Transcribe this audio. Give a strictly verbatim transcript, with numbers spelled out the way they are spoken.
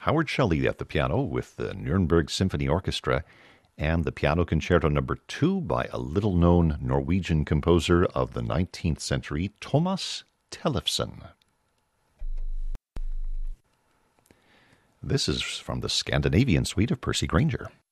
Howard Shelley at the piano with the Nuremberg Symphony Orchestra, and the Piano Concerto Number two by a little-known Norwegian composer of the nineteenth century, Thomas Tellefsen. This is from the Scandinavian Suite of Percy Grainger.